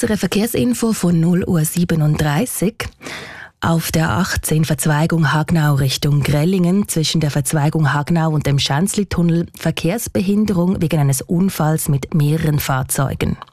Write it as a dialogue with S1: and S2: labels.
S1: SRF Verkehrsinfo von 0:37 Uhr. Auf der 18 Verzweigung Hagnau Richtung Grellingen zwischen der Verzweigung Hagnau und dem Schänzli-Tunnel Verkehrsbehinderung wegen eines Unfalls mit mehreren Fahrzeugen.